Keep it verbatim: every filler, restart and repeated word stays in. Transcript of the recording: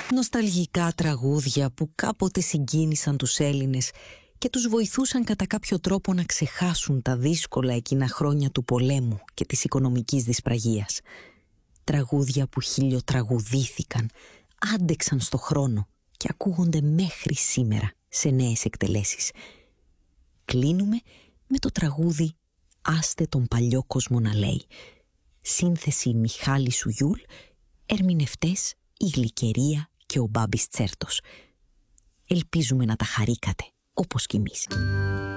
Νοσταλγικά τραγούδια που κάποτε συγκίνησαν τους Έλληνες και τους βοηθούσαν κατά κάποιο τρόπο να ξεχάσουν τα δύσκολα εκείνα χρόνια του πολέμου και της οικονομικής δυσπραγίας. Τραγούδια που χιλιοτραγουδήθηκαν, άντεξαν στο χρόνο και ακούγονται μέχρι σήμερα σε νέες εκτελέσεις. Κλείνουμε με το τραγούδι «Άστε τον παλιό κόσμο να λέει». Σύνθεση Μιχάλη Σουγιούλ, ερμηνευτές η Γλυκερία και ο Μπάμπης Τσέρτος. Ελπίζουμε να τα χαρήκατε όπως κι εμείς.